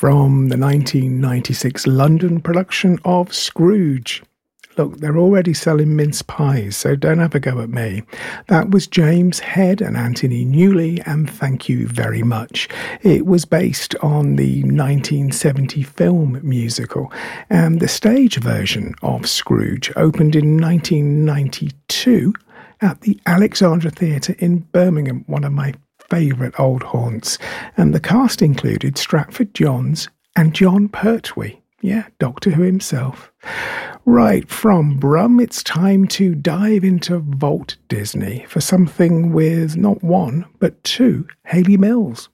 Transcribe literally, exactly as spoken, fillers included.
from the nineteen ninety-six London production of Scrooge. Look, they're already selling mince pies, so don't have a go at me. That was James Head and Anthony Newley, and thank you very much. It was based on the nineteen seventy film musical, and the stage version of Scrooge opened in nineteen ninety-two at the Alexandra Theatre in Birmingham, one of my favourite old haunts, and the cast included Stratford Johns and John Pertwee. Yeah, Doctor Who himself. Right, from Brum, it's time to dive into Vault Disney for something with not one, but two Hayley Mills.